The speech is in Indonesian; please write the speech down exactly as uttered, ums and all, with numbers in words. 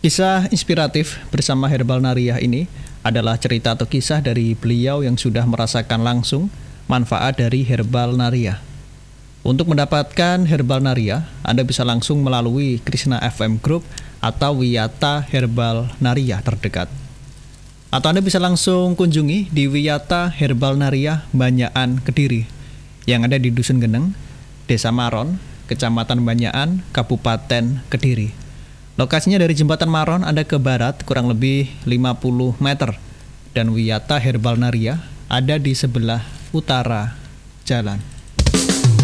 Kisah inspiratif bersama Herbal Nariah ini adalah cerita atau kisah dari beliau yang sudah merasakan langsung manfaat dari Herbal Nariah. Untuk mendapatkan Herbal Nariah, Anda bisa langsung melalui Krishna F M Group atau Wiyata Herbal Nariah terdekat. Atau Anda bisa langsung kunjungi di Wiyata Herbal Nariah Banyaan, Kediri, yang ada di Dusun Geneng, Desa Maron, Kecamatan Banyaan, Kabupaten Kediri. Lokasinya dari Jembatan Maron Anda ke barat kurang lebih lima puluh meter, dan Wiyata Herbal Nariah ada di sebelah utara jalan.